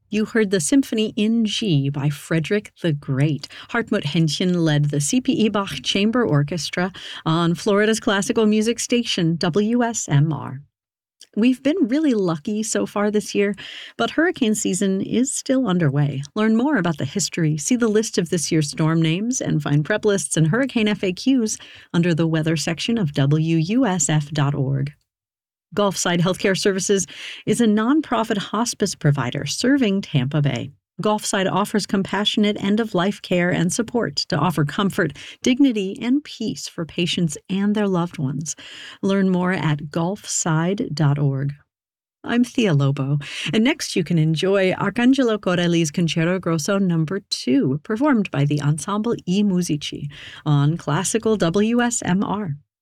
You heard the Symphony in G by Frederick the Great. Hartmut Henschen led the C.P.E. Bach Chamber Orchestra on Florida's classical music station, WSMR. We've been really lucky so far this year, but hurricane season is still underway. Learn more about the history, see the list of this year's storm names, and find prep lists and hurricane FAQs under the weather section of WUSF.org. Gulfside Healthcare Services is a nonprofit hospice provider serving Tampa Bay. Gulfside offers compassionate end-of-life care and support to offer comfort, dignity, and peace for patients and their loved ones. Learn more at gulfside.org. I'm Thea Lobo, and next you can enjoy Arcangelo Corelli's Concerto Grosso No. 2, performed by the Ensemble I Musici on Classical WSMR.